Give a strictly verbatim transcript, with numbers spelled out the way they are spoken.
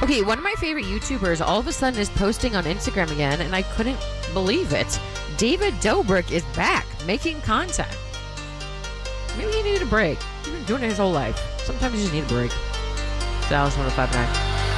Okay, one of my favorite YouTubers all of a sudden is posting on Instagram again, and I couldn't believe it. David Dobrik is back making content. Maybe he needed a break. He's been doing it his whole life. Sometimes you just need a break. Dallas one oh five point nine.